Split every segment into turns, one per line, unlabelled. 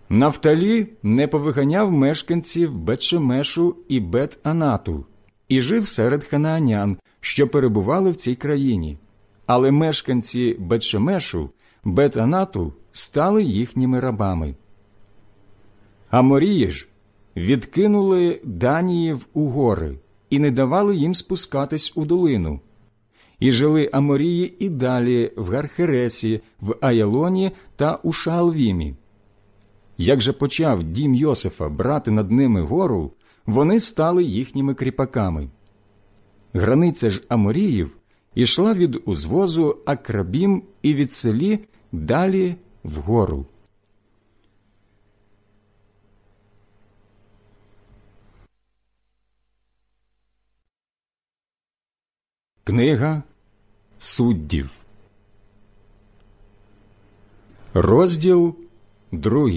Нафталі не повиганяв мешканців Бет-Шемешу і Бет-Анату і жив серед ханаанян, що перебували в цій країні. Але мешканці Бет-Шемешу, Бет-Анату стали їхніми рабами. Аморії ж відкинули Даніїв у гори і не давали їм спускатись у долину. І жили Аморії і далі в Гархересі, в Аялоні та у Шаалвімі. Як же почав дім Йосифа брати над ними гору, вони стали їхніми кріпаками. Границя ж Аморіїв ішла від узвозу Акрабім і від селі далі вгору. Книга Суддів. Розділ 2.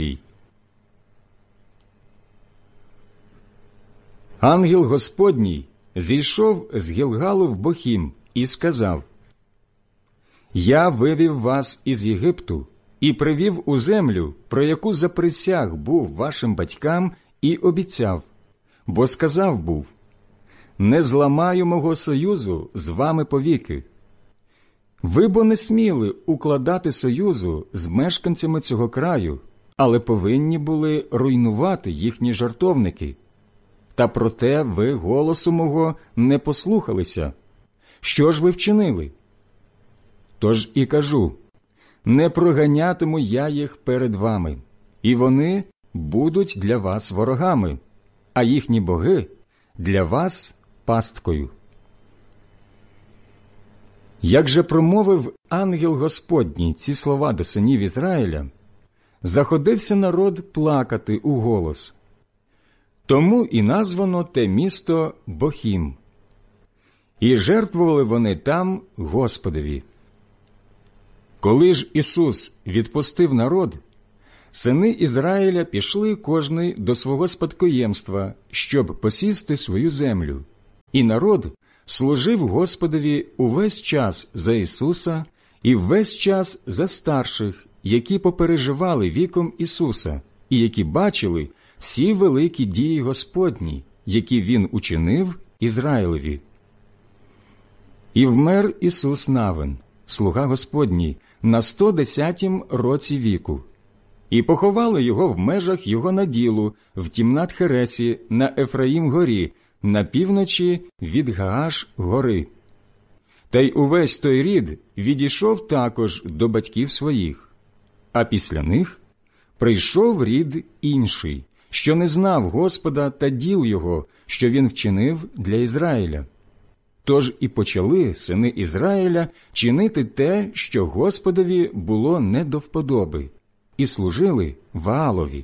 Ангел Господній зійшов з Гілгалу в Бохім і сказав: «Я вивів вас із Єгипту і привів у землю, про яку заприсяг був вашим батькам і обіцяв, бо сказав був: не зламаю мого союзу з вами повіки. Ви бо не сміли укладати союзу з мешканцями цього краю, але повинні були руйнувати їхні жертовники. Та проте ви голосу мого не послухалися. Що ж ви вчинили? Тож і кажу: не проганятиму я їх перед вами, і вони будуть для вас ворогами, а їхні боги для вас пасткою». Як же промовив ангел Господній ці слова до синів Ізраїля, заходився народ плакати у голос. Тому і названо те місто Бохім. І жертвували вони там Господові. Коли ж Ісус відпустив народ, сини Ізраїля пішли кожний до свого спадкоємства, щоб посісти свою землю. І народ служив Господові увесь час за Ісуса і весь час за старших, які попереживали віком Ісуса, і які бачили всі великі дії Господні, які Він учинив Ізраїлеві. І вмер Ісус Навин, слуга Господній, на 110-м році віку. І поховали його в межах його наділу, в Тімнат-Хересі на Ефраїм-горі, на півночі від Гааш-гори. Та й увесь той рід відійшов також до батьків своїх. А після них прийшов рід інший, що не знав Господа та діл його, що він вчинив для Ізраїля. Тож і почали сини Ізраїля чинити те, що Господові було не до вподоби, і служили Ваалові.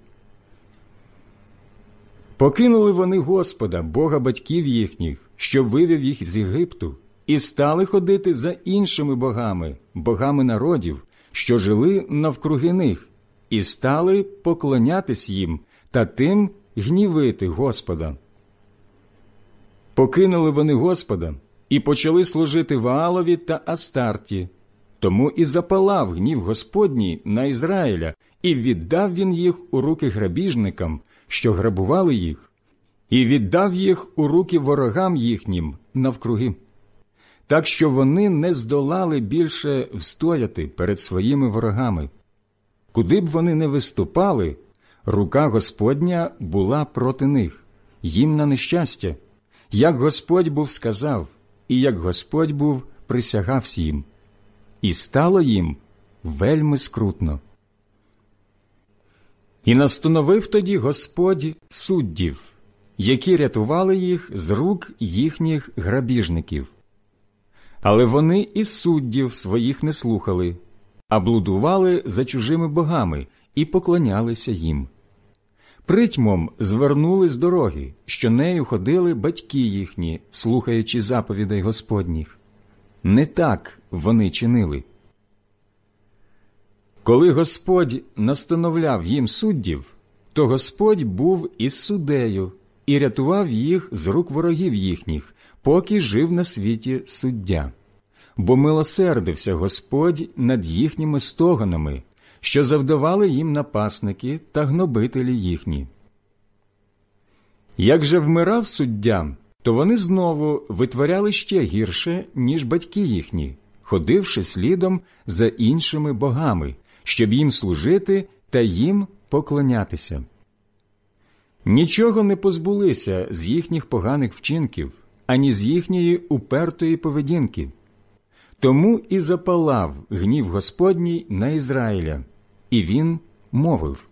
Покинули вони Господа, Бога батьків їхніх, що вивів їх з Єгипту, і стали ходити за іншими богами, богами народів, що жили навкруги них, і стали поклонятись їм та тим гнівити Господа. Покинули вони Господа і почали служити Ваалові та Астарті. Тому і запалав гнів Господній на Ізраїля, і віддав він їх у руки грабіжникам, що грабували їх, і віддав їх у руки ворогам їхнім навкруги. Так що вони не здолали більше встояти перед своїми ворогами. Куди б вони не виступали, рука Господня була проти них, їм на нещастя, як Господь був сказав, і як Господь був присягався їм. І стало їм вельми скрутно. І настановив тоді Господь суддів, які рятували їх з рук їхніх грабіжників. Але вони і суддів своїх не слухали, а блудували за чужими богами і поклонялися їм. Притьмом звернули з дороги, що нею ходили батьки їхні, слухаючи заповідей Господніх. Не так вони чинили. Коли Господь настановляв їм суддів, то Господь був із суддею і рятував їх з рук ворогів їхніх, поки жив на світі суддя. Бо милосердився Господь над їхніми стогонами, що завдавали їм напасники та гнобителі їхні. Як же вмирав суддя, то вони знову витворяли ще гірше, ніж батьки їхні, ходивши слідом за іншими богами, щоб їм служити та їм поклонятися. Нічого не позбулися з їхніх поганих вчинків, ані з їхньої упертої поведінки. Тому і запалав гнів Господній на Ізраїля, і він мовив: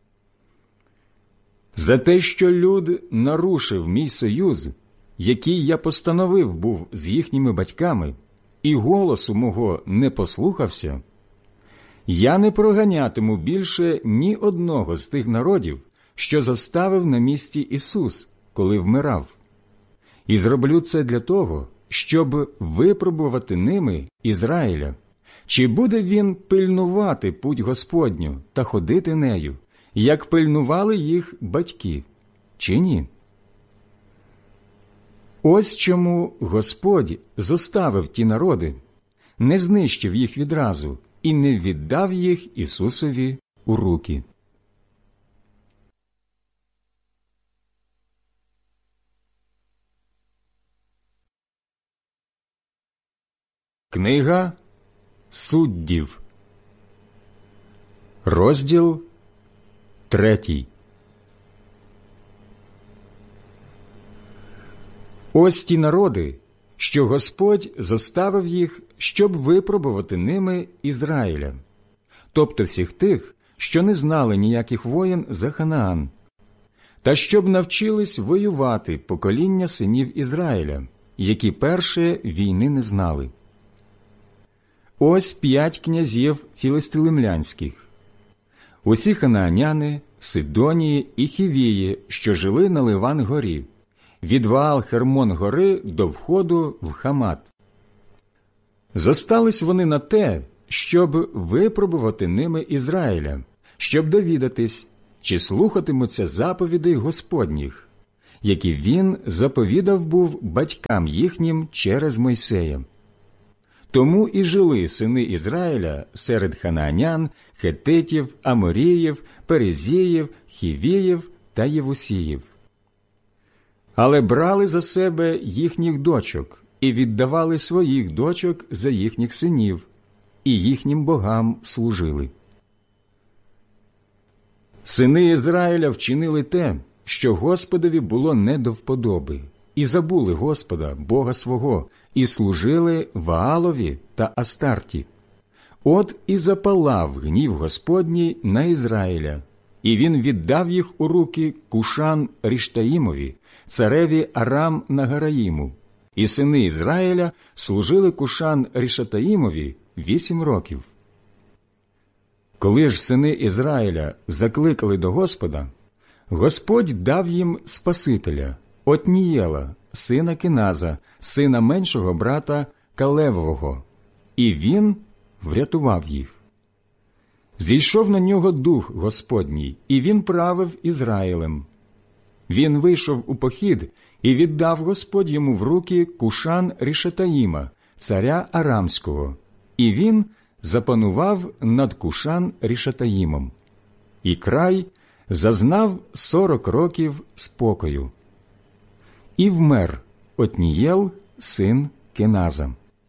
«За те, що люд нарушив мій союз, який я постановив був з їхніми батьками, і голосу мого не послухався, я не проганятиму більше ні одного з тих народів, що зоставив на місці Ісус, коли вмирав. І зроблю це для того, щоб випробувати ними Ізраїля, чи буде він пильнувати путь Господню та ходити нею, як пильнували їх батьки, чи ні? Ось чому Господь зоставив ті народи, не знищив їх відразу і не віддав їх Ісусові у руки». Книга Суддів, розділ 3. Ось ті народи, що Господь зоставив їх, щоб випробувати ними Ізраїля, тобто всіх тих, що не знали ніяких воєн за Ханаан, та щоб навчились воювати покоління синів Ізраїля, які перше війни не знали. Ось 5 князів філистилимлянських. Усі ханааняни, Сидонії і Хівії, що жили на Ливан-горі, від Ваал-Хермон-гори до входу в Хамат. Зостались вони на те, щоб випробувати ними Ізраїля, щоб довідатись, чи слухатимуться заповідей Господніх, які він заповідав був батькам їхнім через Мойсея. Тому і жили сини Ізраїля серед ханаанян, хетитів, аморіїв, перезіїв, хівіїв та євусіїв. Але брали за себе їхніх дочок і віддавали своїх дочок за їхніх синів, і їхнім богам служили. Сини Ізраїля вчинили те, що Господові було не до вподоби, і забули Господа, Бога свого, і служили Ваалові та Астарті. От і запалав гнів Господній на Ізраїля, і він віддав їх у руки Кушан-Ріштаїмові, цареві Арам-Нагараїму, і сини Ізраїля служили Кушан-Рішатаїмові 8 років. Коли ж сини Ізраїля закликали до Господа, Господь дав їм Спасителя, Отнієла, сина Кеназа, сина меншого брата Калевового, і він врятував їх. Зійшов на нього Дух Господній, і він правив Ізраїлем. Він вийшов у похід, і віддав Господь йому в руки Кушан-Рішатаїма, царя Арамського, і він запанував над Кушан-Рішатаїмом. І край зазнав 40 років спокою. І вмер Отнієл, син Кеназа.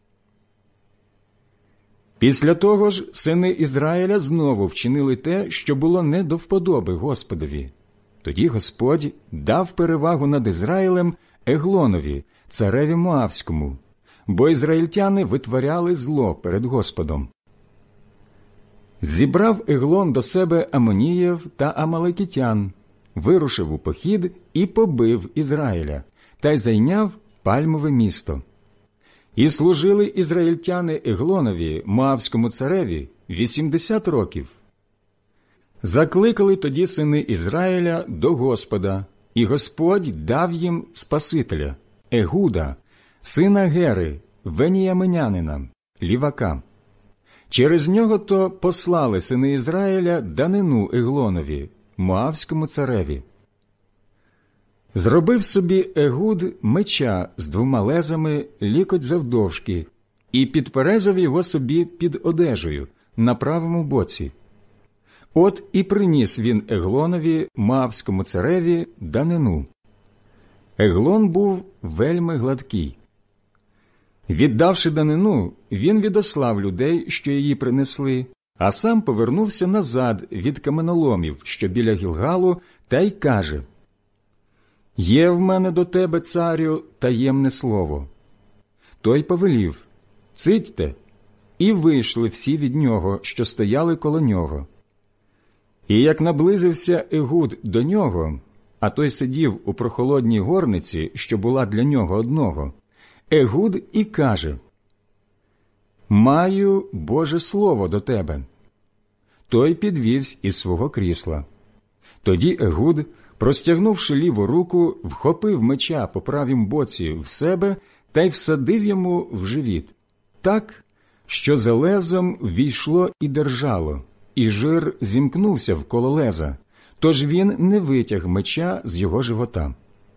Після того ж сини Ізраїля знову вчинили те, що було не до вподоби Господові. Тоді Господь дав перевагу над Ізраїлем Еглонові, цареві Моавському, бо ізраїльтяни витворяли зло перед Господом. Зібрав Еглон до себе Амоніїв та Амалекітян, вирушив у похід і побив Ізраїля, та й зайняв Пальмове місто. І служили ізраїльтяни Еглонові, Моавському цареві, 80 років. Закликали тоді сини Ізраїля до Господа, і Господь дав їм Спасителя, Егуда, сина Гери, веніяминянина, лівака. Через нього то послали сини Ізраїля данину Еглонові, Моавському цареві. Зробив собі Егуд меча з 2 лезами лікоть завдовжки і підперезав його собі під одежею на правому боці. От і приніс він Еглонові, Моавському цареві, данину. Еглон був вельми гладкий. Віддавши данину, він відослав людей, що її принесли, а сам повернувся назад від каменоломів, що біля Гілгалу, та й каже: «Є в мене до тебе, царю, таємне слово». Той повелів: «Цитьте». І вийшли всі від нього, що стояли коло нього. І як наблизився Егуд до нього, а той сидів у прохолодній горниці, що була для нього одного, Егуд і каже: «Маю Боже слово до тебе». Той підвівсь із свого крісла. Тоді Егуд, простягнувши ліву руку, вхопив меча по правім боці в себе та й всадив йому в живіт, так, що за лезом ввійшло і держало, і жир зімкнувся вколо леза, тож він не витяг меча з його живота.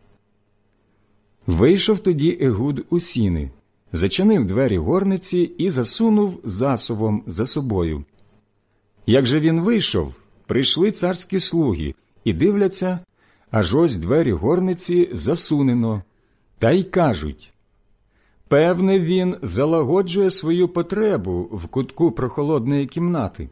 Вийшов тоді Егуд у сіни, зачинив двері горниці і засунув засувом за собою. Як же він вийшов, прийшли царські слуги і дивляться, аж ось двері горниці засунено, та й кажуть: «Певне, він залагоджує свою потребу в кутку прохолодної кімнати».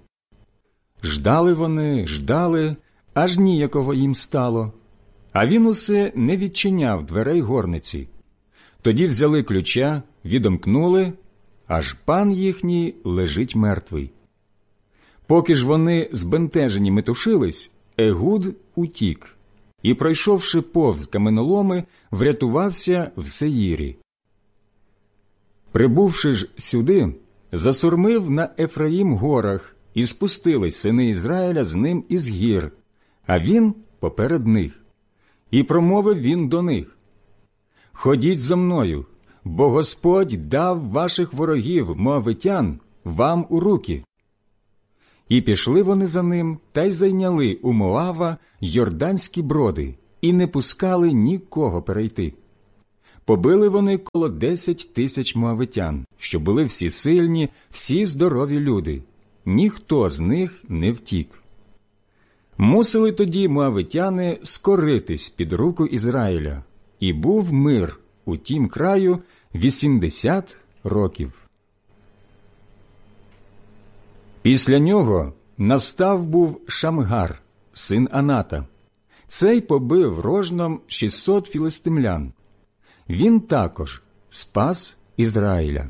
Ждали, аж ніяково їм стало, а він усе не відчиняв дверей горниці. Тоді взяли ключа, відомкнули, аж пан їхній лежить мертвий. Поки ж вони збентежені метушились, Егуд утік і, пройшовши повз каменоломи, врятувався в Сеїрі. Прибувши ж сюди, засурмив на Ефраїм горах, і спустились сини Ізраїля з ним із гір, а він поперед них. І промовив він до них: «Ходіть зо мною, бо Господь дав ваших ворогів, моавитян, вам у руки». І пішли вони за ним, та й зайняли у Моава йорданські броди, і не пускали нікого перейти. Побили вони коло 10 тисяч моавитян, що були всі сильні, всі здорові люди. Ніхто з них не втік. Мусили тоді моавитяни скоритись під руку Ізраїля, і був мир у тім краю 80 років. Після нього настав був Шамгар, син Аната. Цей побив рожном 600 філистимлян. Він також спас Ізраїля.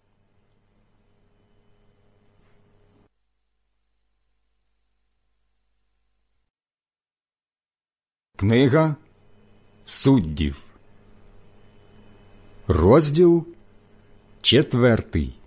Книга Суддів, розділ 4.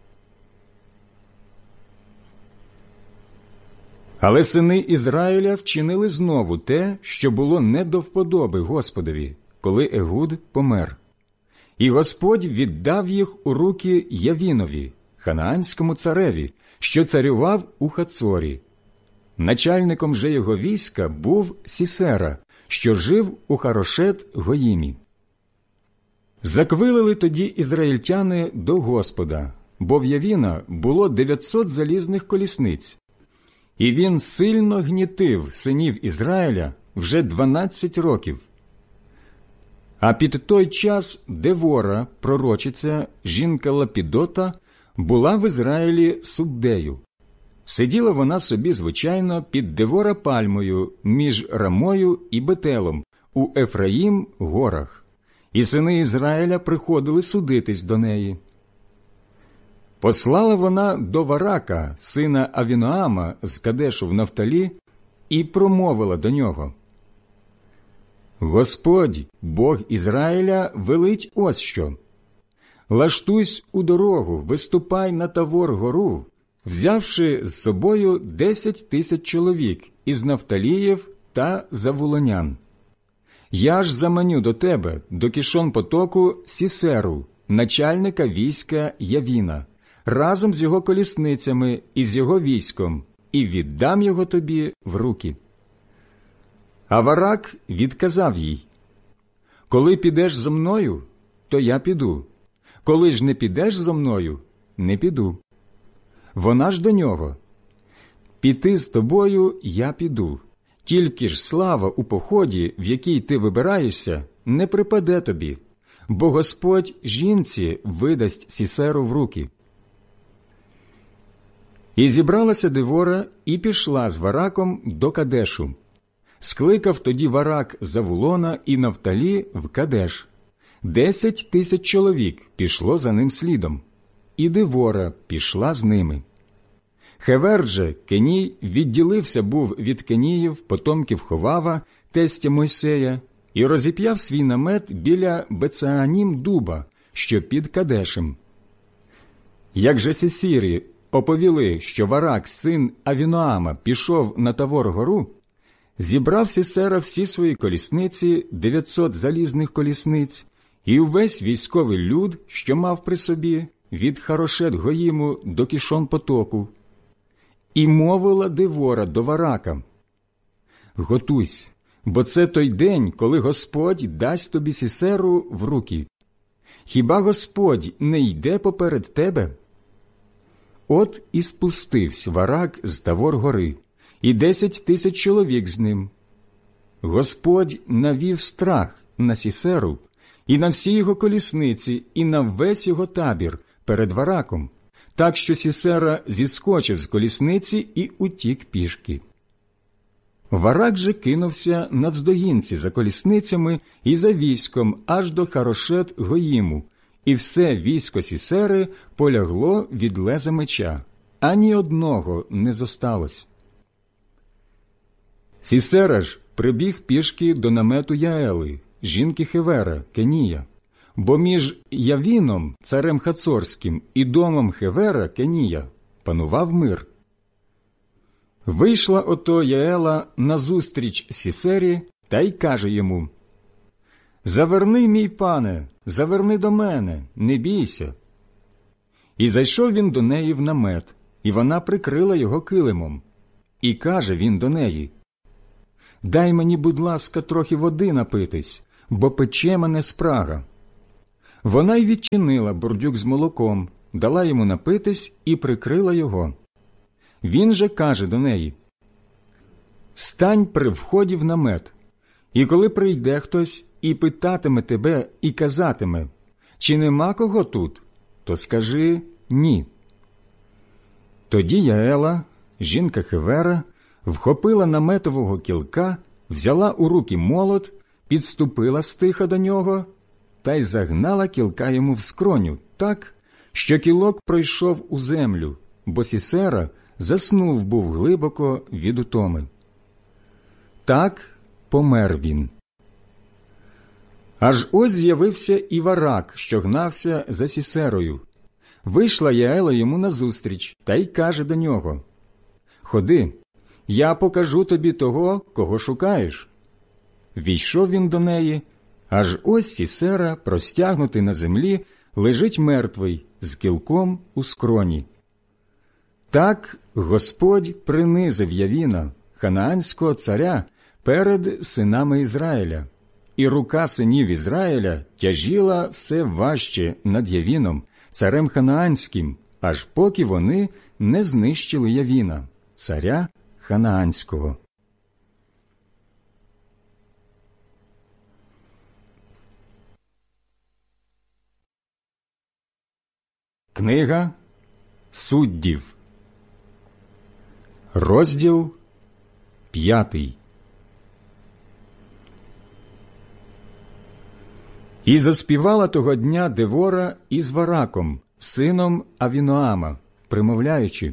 Але сини Ізраїля вчинили знову те, що було не до вподоби Господові, коли Егуд помер. І Господь віддав їх у руки Явінові, ханаанському цареві, що царював у Хацорі. Начальником же його війська був Сісера, що жив у Харошет-Гоїмі. Заквилили тоді ізраїльтяни до Господа, бо в Явіна було 900 залізних колісниць. І він сильно гнітив синів Ізраїля вже 12 років. А під той час Девора, пророчиця, жінка Лапідота, була в Ізраїлі суддею. Сиділа вона собі, звичайно, під Девора пальмою між Рамою і Бетелом у Ефраїм горах, і сини Ізраїля приходили судитись до неї. Послала вона до Варака, сина Авіноама з Кадешу в Нафталі, і промовила до нього: «Господь, Бог Ізраїля, велить ось що. Лаштуйсь у дорогу, виступай на Тавор-гору, взявши з собою 10 тисяч чоловік із Нафталіїв та Завулонян. Я ж заманю до тебе, до Кішон-потоку, Сісеру, начальника війська Явіна, разом з його колісницями і з його військом, і віддам його тобі в руки». А Варак відказав їй: «Коли підеш зо мною, то я піду. Коли ж не підеш зо мною, не піду». Вона ж до нього: піти з тобою я піду, тільки ж слава у поході, в який ти вибираєшся, не припаде тобі, бо Господь жінці видасть Сісеру в руки». І зібралася Девора і пішла з Вараком до Кадешу. Скликав тоді Варак Завулона і Нафталі в Кадеш. 10 000 чоловік пішло за ним слідом, і Девора пішла з ними. Хевер же, Кеній, відділився був від Кеніїв, потомків Ховава, тестя Мойсея, і розіп'яв свій намет біля Бецеанім дуба, що під Кадешем. Як же Сісірі оповіли, що Варак, син Авіноама, пішов на Тавор-гору, зібрав Сісера всі свої колісниці, 900 залізних колісниць, і увесь військовий люд, що мав при собі, від Харошет-Гоїму до Кішон-потоку. І мовила Девора до Варака: «Готуйсь, бо це той день, коли Господь дасть тобі Сісеру в руки. Хіба Господь не йде поперед тебе?» От і спустився Варак з Тавор-гори, і 10 000 чоловік з ним. Господь навів страх на Сісеру і на всі його колісниці, і на весь його табір перед Вараком, так що Сісера зіскочив з колісниці і утік пішки. Варак же кинувся навздогінці за колісницями і за військом аж до Харошет-Гоїму, і все військо Сісери полягло від леза меча, ані одного не зосталось. Сісера ж прибіг пішки до намету Яели, жінки Хевера, Кенія, бо між Явіном, царем Хацорським, і домом Хевера, Кенія, панував мир. Вийшла ото Яела назустріч Сісері та й каже йому: «Заверни, мій пане, заверни до мене, не бійся». І зайшов він до неї в намет, і вона прикрила його килимом. І каже він до неї: «Дай мені, будь ласка, трохи води напитись, бо пече мене спрага». Вона й відчинила бурдюк з молоком, дала йому напитись і прикрила його. Він же каже до неї: «Стань при вході в намет, і коли прийде хтось і питатиме тебе і казатиме: чи нема кого тут, то скажи ні». Тоді Яела, жінка Хевера, вхопила наметового кілка, взяла у руки молот, підступила стиха до нього та й загнала кілка йому в скроню так, що кілок пройшов у землю, бо Сісера заснув був глибоко від утоми. Так помер він. Аж ось з'явився і Варак, що гнався за Сісерою. Вийшла Яела йому назустріч та й каже до нього: «Ходи, я покажу тобі того, кого шукаєш». Війшов він до неї, аж ось Сісера, простягнутий на землі, лежить мертвий, з кілком у скроні. Так Господь принизив Явіна, ханаанського царя, перед синами Ізраїля, і рука синів Ізраїля тяжіла все важче над Явіном, царем ханаанським, аж поки вони не знищили Явіна, царя ханаанського. Книга Суддів, розділ 5. І заспівала того дня Девора із Вараком, сином Авіноама, примовляючи: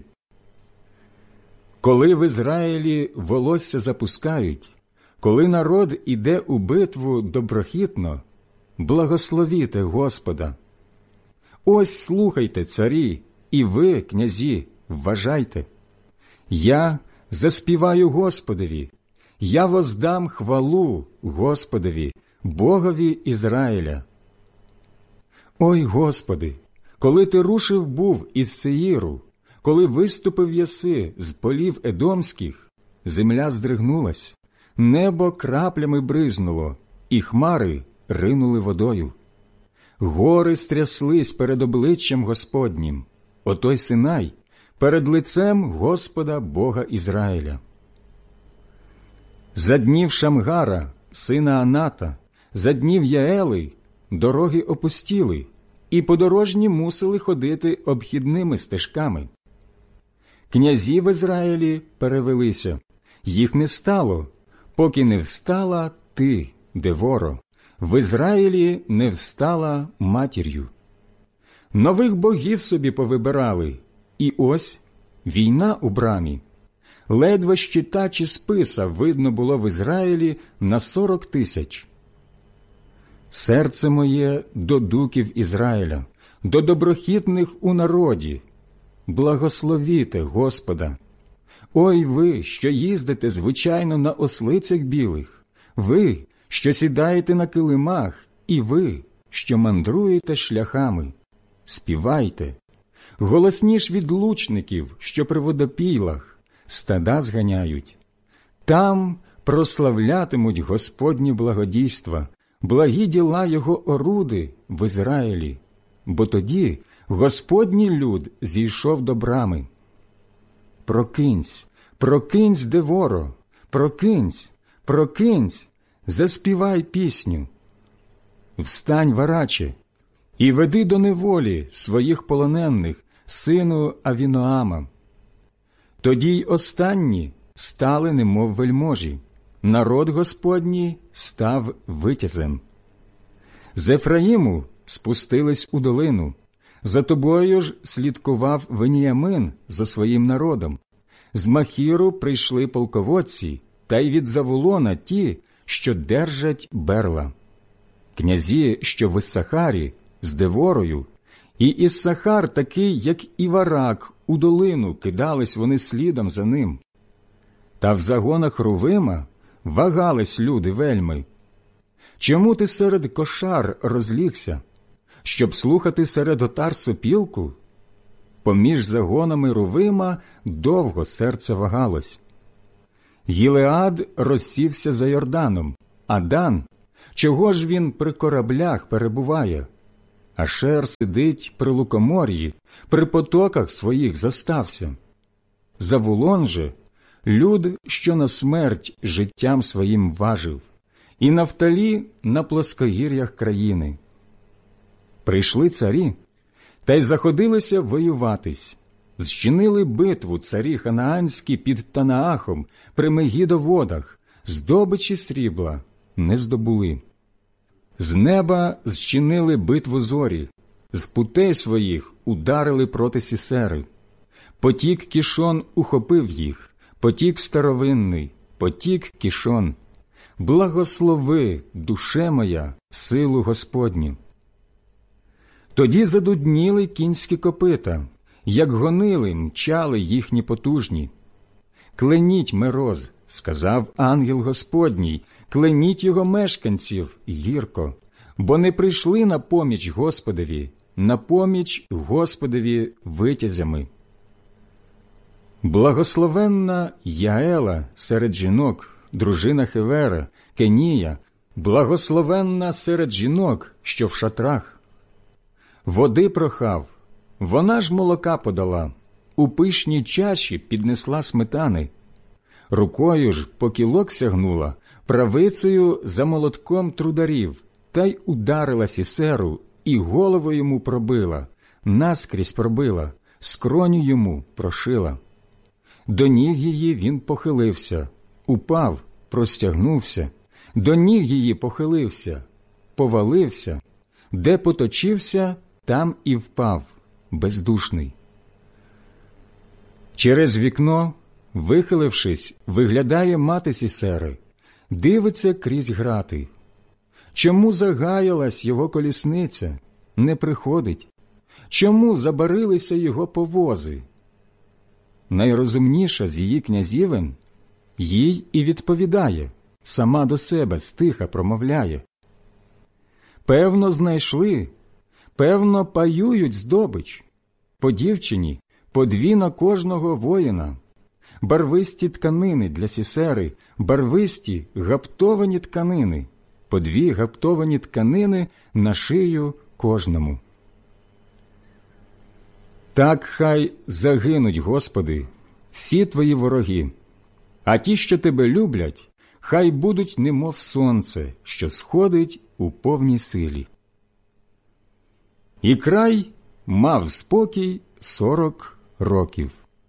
«Коли в Ізраїлі волосся запускають, коли народ іде у битву доброхітно, благословіте Господа. Ось слухайте, царі, і ви, князі, вважайте. Я заспіваю Господові, я воздам хвалу Господові, Богові Ізраїля. Ой, Господи, коли ти рушив був із Сеїру, коли виступив єси з полів Едомських, земля здригнулась, небо краплями бризнуло, і хмари ринули водою. Гори стряслись перед обличчям Господнім, отой Синай перед лицем Господа Бога Ізраїля. За днів Шамгара, сина Аната, за днів Яели дороги опустіли, і подорожні мусили ходити обхідними стежками. Князі в Ізраїлі перевелися, їх не стало, поки не встала ти, Деворо, в Ізраїлі не встала матір'ю. Нових богів собі повибирали, і ось війна у брамі. Ледве щита чи списа видно було в Ізраїлі на 40 000. Серце моє до дуків Ізраїля, до доброхітних у народі. Благословіте Господа! Ой ви, що їздите звичайно на ослицях білих, ви, що сідаєте на килимах, і ви, що мандруєте шляхами. Співайте, голосніш від лучників, що при водопійлах, стада зганяють. Там прославлятимуть Господні благодійства, благі діла Його оруди в Ізраїлі, бо тоді Господній люд зійшов до брами. Прокинься, прокинься, Деворо, прокинься, прокинься, заспівай пісню. Встань, вараче, і веди до неволі своїх полонених, сину Авіноама. Тоді й останні стали немов вельможі, народ Господній став витязем. З Ефраїму спустились у долину, за тобою ж слідкував Веніямин зо своїм народом. З Махіру прийшли полководці, та й від Завулона ті, що держать берла. Князі, що в Іссахарі, з Деворою, і Іссахар такий, як і Варак, у долину кидались вони слідом за ним. Та в загонах Рувима вагались люди вельми. Чому ти серед кошар розлігся, щоб слухати серед отар сопілку? Поміж загонами Рувима довго серце вагалось. Гілеад розсівся за Йорданом, а Дан, чого ж він при кораблях перебуває? Ашер сидить при лукомор'ї, при потоках своїх застався. Завулон же – люд, що на смерть життям своїм важив, і Нафталі на плоскогір'ях країни. Прийшли царі, та й заходилися воюватись. Зчинили битву царі ханаанські під Танаахом при Мегідоводах, здобичі срібла не здобули. З неба зчинили битву зорі, з путей своїх ударили проти Сісери. Потік Кішон ухопив їх, потік старовинний, потік Кішон. Благослови, душе моя, силу Господню. Тоді задудніли кінські копита, як гонили, мчали їхні потужні. «Кленіть Мероз», – сказав ангел Господній, «кленіть його мешканців гірко, бо не прийшли на поміч Господові витязями». Благословенна Яела серед жінок, дружина Хевера, Кенія, благословенна серед жінок, що в шатрах. Води прохав, вона ж молока подала, у пишній чаші піднесла сметани. Рукою ж по кілок сягнула, правицею за молотком трударів, та й ударила Сісеру, і голову йому пробила, наскрізь пробила, скроню йому прошила. До ніг її він похилився, упав, простягнувся, до ніг її похилився, повалився, де поточився, там і впав, бездушний. Через вікно, вихилившись, виглядає мати Сісери, дивиться крізь грати. Чому загаялась його колісниця, не приходить? Чому забарилися його повози? Найрозумніша з її князівен їй і відповідає, сама до себе стиха промовляє. Певно, знайшли, певно, паюють здобич. По дівчині, по 2 на кожного воїна. Барвисті тканини для Сісери, барвисті гаптовані тканини, по 2 гаптовані тканини на шию кожному. Так хай загинуть, Господи, всі Твої вороги, а ті, що Тебе люблять, хай будуть немов сонце, що сходить у повній силі. І край мав спокій 40 років.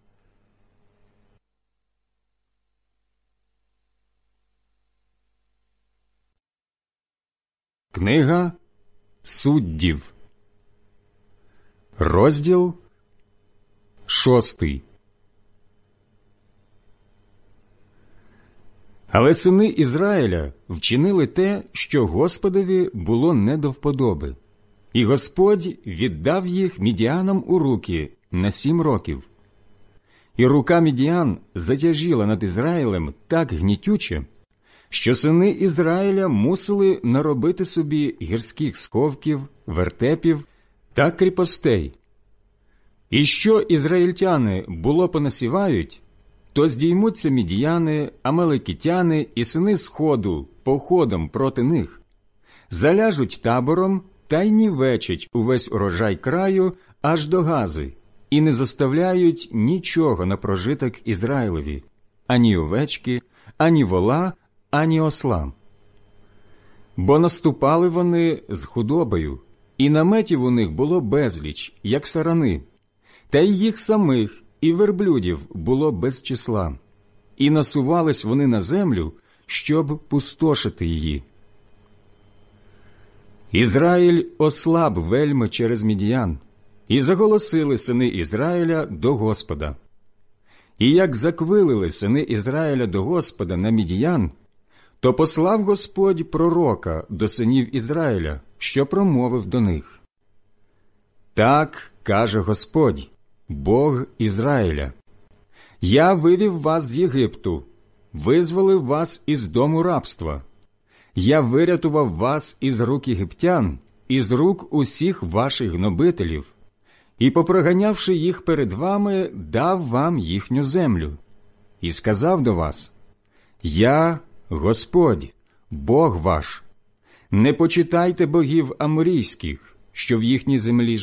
Книга Суддів, розділ 6. Але сини Ізраїля вчинили те, що Господові було не до вподоби, і Господь віддав їх мідіанам у руки на 7 років. І рука мідіан затяжіла над Ізраїлем так гнітюче, що сини Ізраїля мусили наробити собі гірських сковків, вертепів та кріпостей. І що ізраїльтяни було понасівають, то здіймуться мідіяни, амалекітяни і сини Сходу походом проти них, заляжуть табором та й нівечать увесь урожай краю аж до Гази, і не зоставляють нічого на прожиток Ізраїлеві, ані овечки, ані вола, ані осла. Бо наступали вони з худобою, і наметів у них було безліч, як сарани, та й їх самих, і верблюдів було без числа, і насувались вони на землю, щоб пустошити її. Ізраїль ослаб вельми через мідіян, і заголосили сини Ізраїля до Господа. І як заквилили сини Ізраїля до Господа на мідіян, то послав Господь пророка до синів Ізраїля, що промовив до них. Так каже Господь, Бог Ізраїля: «Я вивів вас з Єгипту, визволив вас із дому рабства. Я вирятував вас із рук єгиптян, із рук усіх ваших гнобителів, і, попроганявши їх перед вами, дав вам їхню землю. І сказав до вас: Я Господь, Бог ваш. Не почитайте богів аморійських, що в їхній землі